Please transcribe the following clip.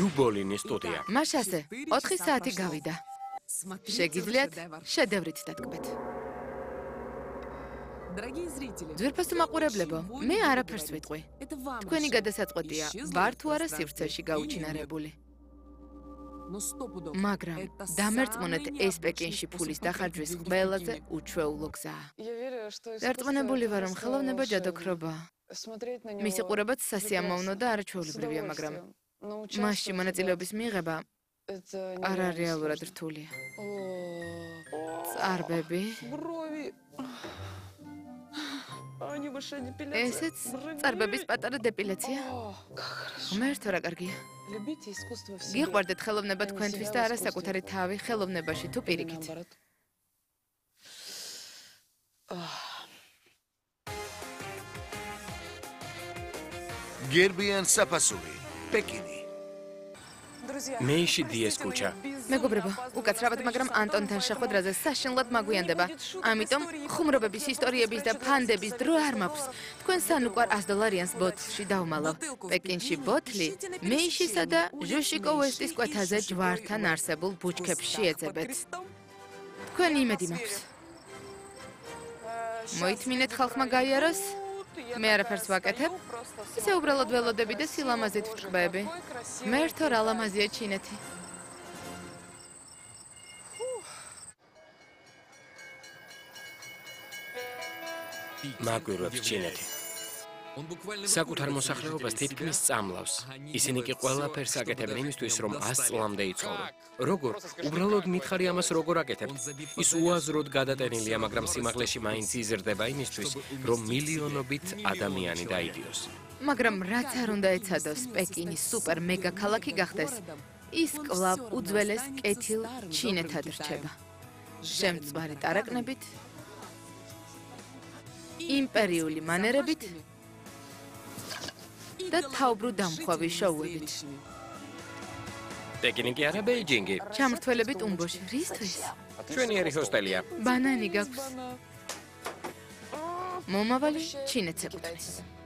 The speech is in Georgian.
ნიუბოლინის სტუდია. მაშასე 4 საათი გავიდა. შეგიძლიათ შედევრით დატკბეთ. ძვირფასო მაყურებლებო, მე არაფერს ვიტყვი. თქვენი გადასაწყვეტია, ვარ თუ არა სივრცეში გაუჩინარებული. მაგრამ დამერწმუნეთ, ეს პეკინში ფულის დახარჯვის ყველაზე უჩვეულო გზაა. დარწმუნებული ვარ, რომ ხელოვნება ჯადოქრობა. მისი ყურებაც სასიამოვნო და არაჩვეულებრივია, მაგრამ მასში მონაწილეობის მიღება არარეალურად რთულია. წარბები. ესეც წარბების პატარა დეპილაცია? ღმერთო რა კარგია. გიყვარდეთ ხელოვნება თქვენთვის და არა საკუთარი თავი ხელოვნებაში თუ პირიქით. გერბიან საფასური, პეკინი. მეიში დიეს კუჩა. მეგობრებო, უკაცრავად, მაგრამ ანტონთან შეხვედრაზე საშინლად მაგვიანდება. ამიტომ ხუმრობების, ისტორიების და ფანდების დრო არ მაქვს. თქვენ სანუკვარ $100 ბოთლში დავმალავ. პეკინში ბოთლი მეიშისა და ჟუშიკო ვესტის კვეთაზე ჯვართან არსებულ ბუჩქებში ეძებეთ. თქვენი იმედი მაქვს. მოითმინეთ ხალხმა გაიაროს? მე არაფერს ვაკეთებ. ისე უბრალოდ ველოდები და სილამაზით ვტყბები. მერთო რა ლამაზია ჩინეთი. მაგვირვებს ჩინეთი. საკუთარ მოსახლეობას თითქმის წამლავს. ისინი კი ყველაფერს აკეთებენ იმისთვის, რომ 100 წლამდე იცხოვრონ. როგორ? უბრალოდ მითხარი ამას როგორ აკეთებ? ის უაზროდ გადატენილია, მაგრამ სიმაღლეში მაინც იზრდება იმისთვის, რომ მილიონობით ადამიანი დაიდიოს. მაგრამ რაც არ უნდა ეცადოს პეკინის სუპერ მეგა ქალაქი გახდეს, ის კვლავ უძველეს კეთილ ჩინეთად რჩება. შემწვარი ტარაკნებით, იმპერიული მანერებით და თავბრუ დამხვავი შოუებით. პეკინი კი არა ბეიჯინგი. ჩამრთველებით უმბოში. რისთვის? ჩვენიერი ჰოსტელია. ბანანი გაქვს. მომავალი ჩინეთს ეკუთვნის.